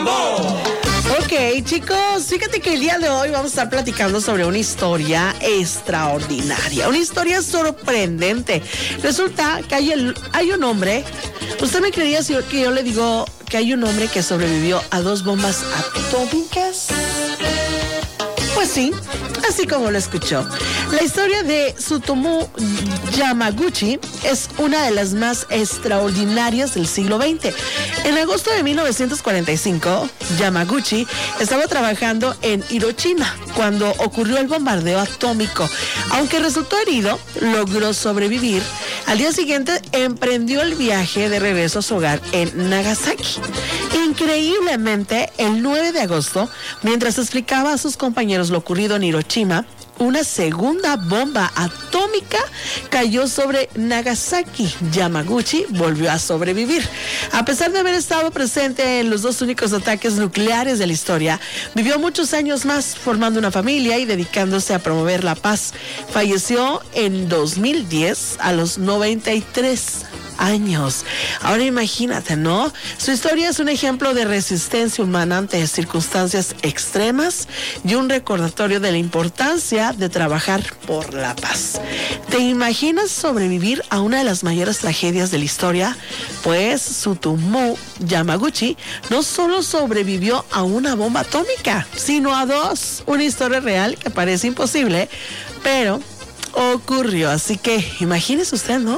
Ok, chicos, fíjate que el día de hoy vamos a estar platicando sobre una historia extraordinaria, una historia sorprendente. Resulta que hay un hombre, ¿usted me creería si que yo le digo que hay un hombre que sobrevivió a 2 bombas atómicas? Pues sí, así como lo escuchó. La historia de Tsutomu Yamaguchi es una de las más extraordinarias del siglo XX. En agosto de 1945, Yamaguchi estaba trabajando en Hiroshima cuando ocurrió el bombardeo atómico. Aunque resultó herido, logró sobrevivir. Al día siguiente emprendió el viaje de regreso a su hogar en Nagasaki. Increíblemente, el 9 de agosto, mientras explicaba a sus compañeros lo ocurrido en Hiroshima, una segunda bomba atómica cayó sobre Nagasaki. Yamaguchi volvió a sobrevivir. A pesar de haber estado presente en los 2 únicos ataques nucleares de la historia, vivió muchos años más formando una familia y dedicándose a promover la paz. Falleció en 2010 a los 93 años. Ahora imagínate, ¿no? Su historia es un ejemplo de resistencia humana ante circunstancias extremas y un recordatorio de la importancia de trabajar por la paz. ¿Te imaginas sobrevivir a una de las mayores tragedias de la historia? Pues Tsutomu Yamaguchi no solo sobrevivió a una bomba atómica, sino a 2. Una historia real que parece imposible, pero ocurrió. Así que imagínese usted, ¿no?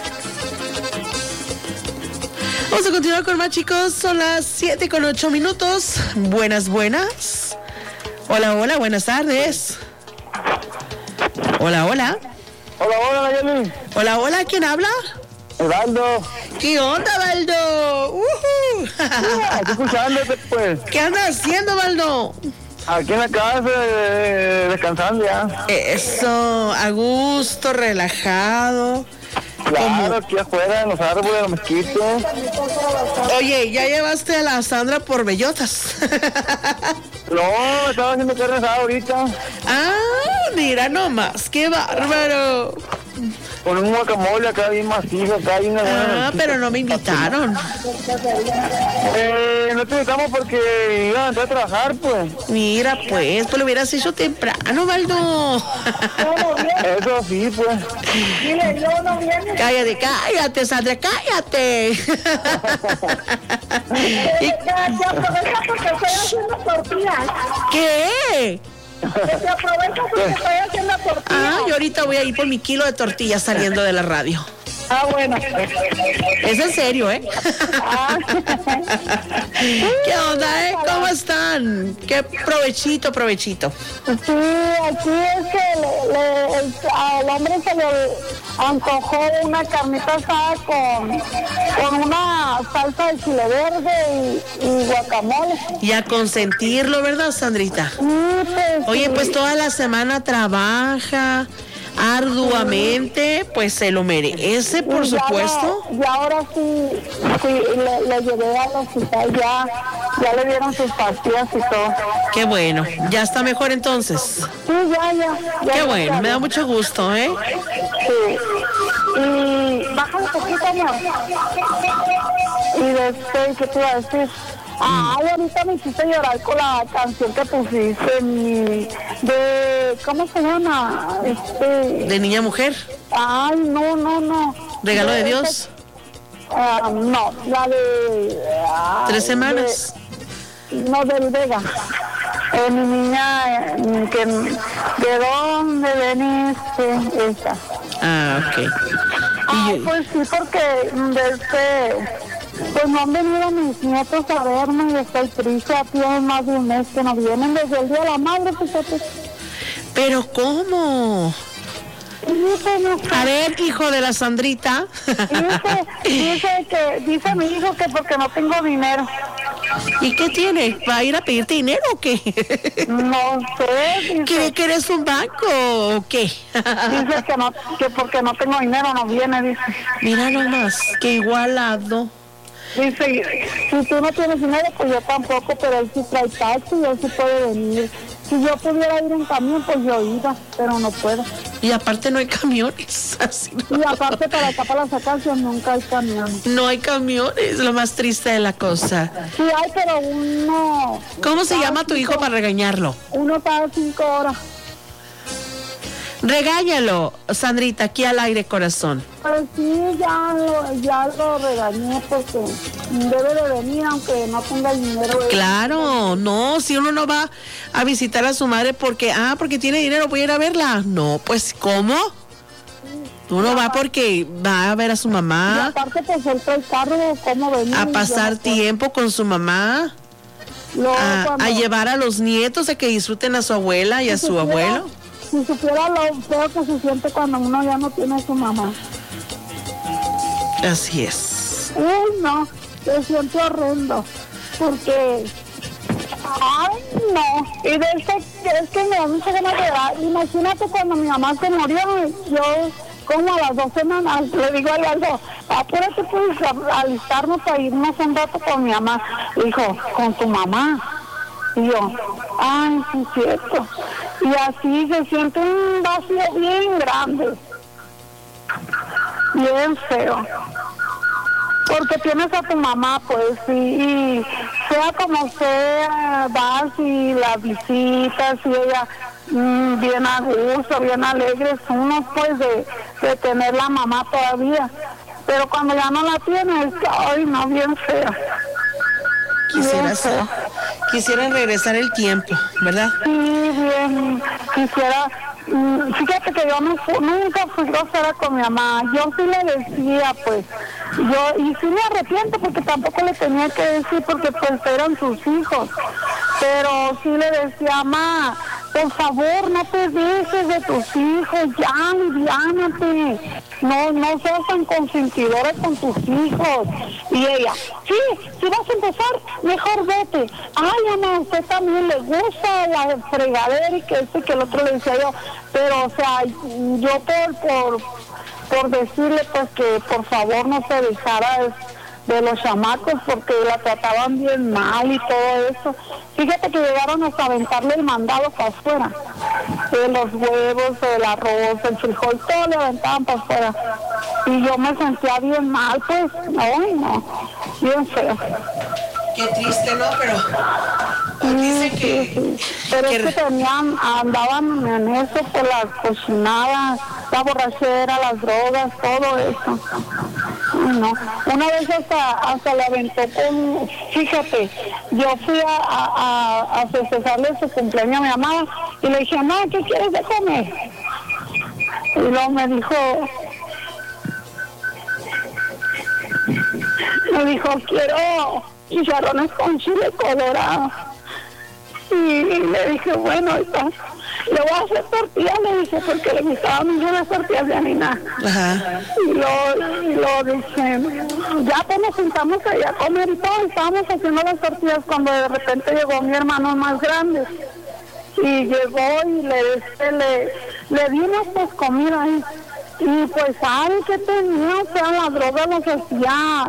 Vamos a continuar con más, chicos. Son las 7:08. Buenas. Hola, buenas tardes. Hola. Hola, Nayeli. Hola, ¿quién habla? Valdo. ¿Qué onda, Valdo? Aquí escuchándote, pues. ¿Qué andas haciendo, Valdo? Aquí en la casa, descansando ya. Eso, a gusto, relajado. Claro, aquí afuera, en los árboles, los mezquitos. Oye, ¿ya llevaste a la Sandra por bellotas? No, estaba haciendo carne asada ahorita. Ah, mira nomás, qué bárbaro. Con un guacamole acá bien macizo, acá hay una buena. Pero no me invitaron. No te invitamos porque iba a entrar a trabajar, pues. Mira, pues lo hubieras hecho temprano, Valdo. Eso sí, pues. Cállate, Sandra, cállate. Porque estoy haciendo tortillas. ¿Qué? Te aprovecho porque estoy haciendo tortillas. Yo ahorita voy a ir por mi kilo de tortillas saliendo de la radio. Bueno. Es en serio, ¿eh? ¿Qué onda, ¿Cómo están? Qué provechito. Sí, aquí es que al hombre se le antojó una carnita asada con una salsa de chile verde y guacamole. Y a consentirlo, ¿verdad, Sandrita? Sí, pues, oye, pues toda la semana trabaja arduamente, pues se lo merece, por supuesto. Y ahora sí le llevé al hospital, ya le dieron sus pastillas y todo. Qué bueno, ¿ya está mejor entonces? Sí, ya. Qué bueno, me da mucho gusto, ¿eh? Sí. Y baja un poquito, amor. Y ¿qué te iba a decir? Ahorita me hiciste llorar con la canción que pusiste ¿cómo se llama? ¿De niña mujer? Ay, no. ¿Regalo de Dios? No, la de... 3 semanas. Del Vega. Mi niña, ¿de dónde veniste? Esa. Ok. Pues sí, porque pues no han venido mis nietos a verme y estoy triste. Tiene más de un mes que no vienen desde el Día de la Madre, fíjate. ¿Pero cómo? A ver, hijo de la Sandrita. Dice mi hijo que porque no tengo dinero. ¿Y qué tiene? ¿Va a ir a pedirte dinero o qué? No sé. Dice, ¿que eres un banco o qué? Dice que porque no tengo dinero no viene, dice. Mira nomás, qué igualado. Dice, si tú no tienes dinero, pues yo tampoco, pero él sí trae taxi y él sí puede venir. Si yo pudiera ir en camión, pues yo iba, pero no puedo. Y aparte no hay camiones. Así no. Y aparte para acá, para las acacias, nunca hay camiones. No hay camiones, lo más triste de la cosa. Sí hay, pero uno... ¿Cómo se llama tu hijo para regañarlo? Uno cada 5 horas. Regáñalo, Sandrita, aquí al aire, corazón. Pues sí, ya lo regañé porque debe de venir aunque no tenga el dinero. Claro, no, si uno no va a visitar a su madre porque tiene dinero, voy a ir a verla. No, pues, ¿cómo? Uno va porque va a ver a su Y mamá, aparte pues él trae carro, ¿cómo venir? a pasar tiempo con su mamá, a llevar a los nietos a que disfruten a su abuela y a su abuelo. Si supiera lo feo que se siente cuando uno ya no tiene a su mamá. Así es. Uy, no, se siente horrendo. Porque, ay, no. Y es que me da mucha ganas de llorar. Imagínate cuando mi mamá se murió, yo como a las 2 semanas le digo a Aldo, apúrate pues a alistarnos para irnos un rato con mi mamá. Dijo, ¿con tu mamá? Y yo, ay, sí es cierto. Y así se siente un vacío bien grande, bien feo. Porque tienes a tu mamá, pues, y sea como sea, vas y la visitas y ella bien a gusto, bien alegre, uno pues de tener la mamá todavía. Pero cuando ya no la tienes, ay, no, bien feo. Quisieran regresar el tiempo, ¿verdad? Sí, bien, quisiera. Fíjate que yo nunca fui grosera con mi mamá. Yo sí le decía, pues, y sí me arrepiento porque tampoco le tenía que decir porque pues eran sus hijos. Pero sí le decía, mamá, por favor, no te dejes de tus hijos, ya, aliviánate. No seas tan consentidora con tus hijos. Y ella, sí, si vas a empezar, mejor vete. Ay, mamá, a usted también le gusta la fregadera y que que el otro le decía yo. Pero, o sea, yo por decirle, pues, que por favor no se dejara de los chamacos porque la trataban bien mal y todo eso. Fíjate que llegaron hasta aventarle el mandado para afuera. Los huevos, el arroz, el frijol, todo le aventaban para afuera. Y yo me sentía bien mal, pues, no, bien feo. Qué triste, ¿no? Pero dice que... Pero es que andaban en eso por las cochinadas, la borrachera, las drogas, todo eso. No. Una vez hasta le aventó fíjate, yo fui a festejarle su cumpleaños a mi mamá y le dije, mamá, ¿qué quieres de comer? Y luego me dijo, quiero chicharrones con chile colorado. Y le dije, bueno, le voy a hacer tortillas, le dije, porque le gustaban mucho las tortillas de harina. Ajá. Y lo dije, ya pues nos sentamos allá a comer y todo, estábamos haciendo las tortillas cuando de repente llegó mi hermano más grande. Y llegó y le di unas pues comida ahí. Y pues, ¿sabe qué tenía? O sea, la droga nos hacía...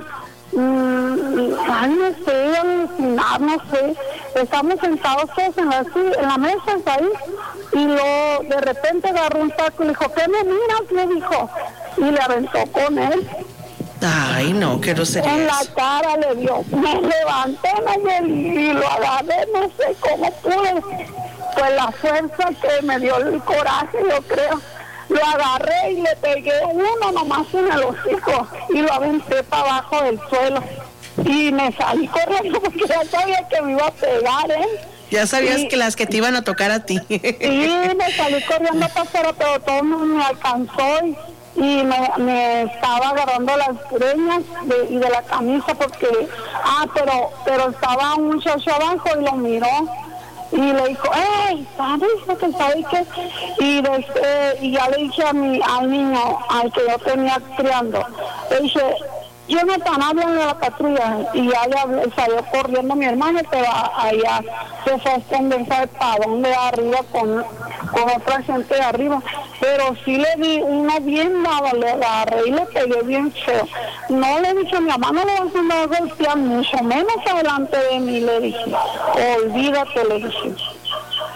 no sé, alucinar, no sé. Estamos sentados todos en la mesa ahí y de repente agarró un taco y le dijo, ¿qué me miras? Le dijo, y le aventó con él. Ay, no, qué grosería. En la cara le dio, me levanté y lo agarré, no sé cómo pude. Pues la fuerza que me dio el coraje, yo creo. Lo agarré y le pegué uno nomás en el hocico y lo aventé para abajo del suelo. Y me salí corriendo porque ya sabía que me iba a pegar, Ya sabías que las que te iban a tocar a ti. Y me salí corriendo para afuera, pero todo me alcanzó y me estaba agarrando las greñas y de la camisa porque, pero estaba un muchacho abajo y lo miró. Y le dijo, ¿sabes lo que sabe qué? Y ya le dije al niño, al que yo tenía criando, le dije, Jonathan, háblale a la patrulla. Y ya salió corriendo mi hermano, pero allá se fue a esconder, ¿sabe para dónde? Arriba con otra gente de arriba. Pero sí le di uno bien dado, le agarré y le pegué bien feo. No le dije, mi mamá no le vas a andar a golpear, mucho menos adelante de mí, le dije. Olvídate, le dije.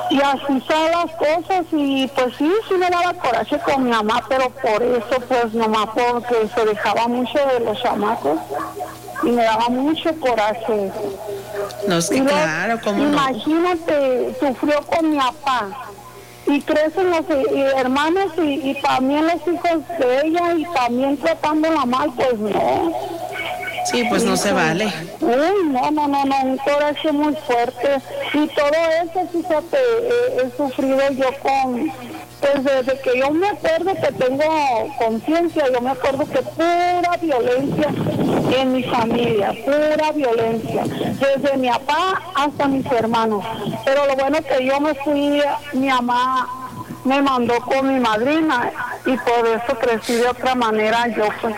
Y así son las cosas y pues sí me daba coraje con mi mamá, pero por eso pues nomás porque se dejaba mucho de los chamacos y me daba mucho coraje. No, es que claro, ¿cómo no? Imagínate, sufrió con mi papá y crecen los hermanos y también los hijos de ella y también tratándola mal, pues no. Sí, pues no se vale. Uy, no, un coraje muy fuerte. Y todo eso, fíjate, he sufrido yo pues desde que yo me acuerdo que tengo conciencia, yo me acuerdo que pura violencia en mi familia, pura violencia. Desde mi papá hasta mis hermanos. Pero lo bueno que yo me fui, mi mamá me mandó con mi madrina y por eso crecí de otra manera yo, pues.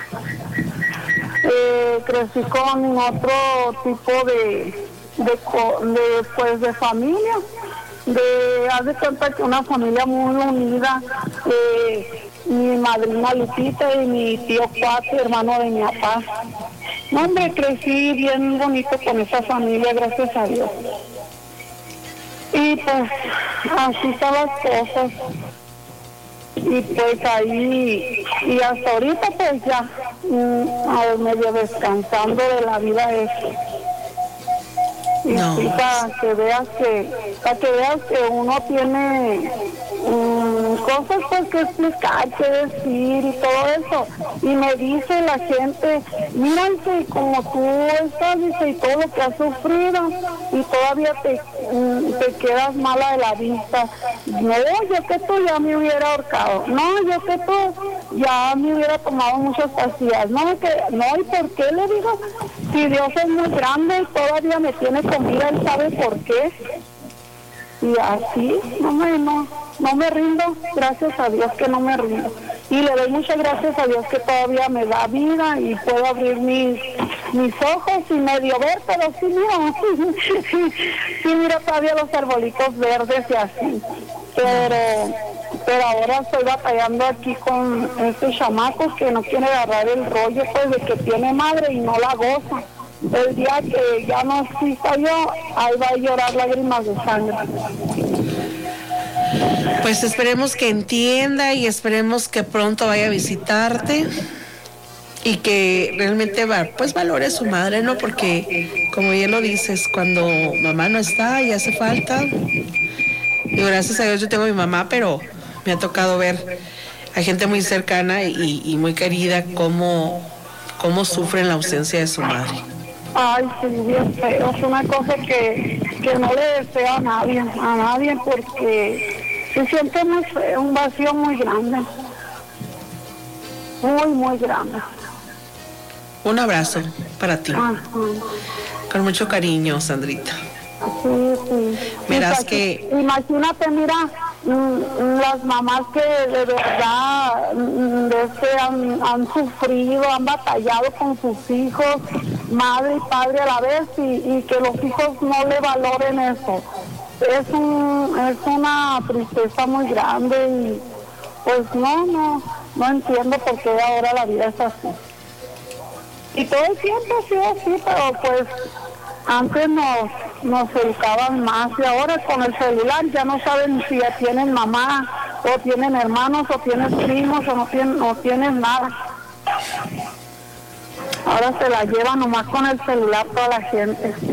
Crecí con otro tipo de familia, haz de cuenta que una familia muy unida, mi madrina Lupita y mi tío Cuate, hermano de mi papá. No, hombre, crecí bien bonito con esa familia, gracias a Dios. Y pues así están las cosas. Y pues ahí, y hasta ahorita pues ya, medio descansando de la vida eso. Y no. Sí, para que veas que uno tiene cosas pues que explicar, que decir y todo eso. Y me dice la gente, mírate como tú estás, dice, y todo lo que has sufrido, y todavía te quedas mala de la vista. No, yo que tú ya me hubiera ahorcado. No, yo que tú ya me hubiera tomado muchas pastillas. No, ¿y por qué? Le digo, si Dios es muy grande y todavía me tiene con vida, Él sabe por qué. Y así, no me rindo, gracias a Dios que no me rindo. Y le doy muchas gracias a Dios que todavía me da vida y puedo abrir mis ojos y medio ver, pero sí, mira, sí, mira todavía los arbolitos verdes y así. Pero ahora estoy batallando aquí con este chamaco que no quiere agarrar el rollo, pues, de que tiene madre y no la goza. El día que ya no exista yo, ahí va a llorar lágrimas de sangre. Pues esperemos que entienda y esperemos que pronto vaya a visitarte y que realmente pues valore a su madre, ¿no? Porque como bien lo dices, cuando mamá no está y hace falta. Y gracias a Dios yo tengo a mi mamá, pero me ha tocado ver a gente muy cercana y muy querida cómo sufren la ausencia de su madre. Ay, sí, bien feo. Es una cosa que no le deseo a nadie, porque se siente un vacío muy grande. Muy grande. Un abrazo para ti. Ajá. Con mucho cariño, Sandrita. Sí. Verás que... Imagínate, mira, las mamás que de verdad han sufrido, han batallado con sus hijos, madre y padre a la vez, y que los hijos no le valoren eso. Es una tristeza muy grande y pues no entiendo por qué ahora la vida es así. Y todo el tiempo ha sido así, pero pues antes nos educaban más y ahora con el celular ya no saben si ya tienen mamá o tienen hermanos o tienes primos o no tienen nada. Ahora se la llevan nomás con el celular toda la gente.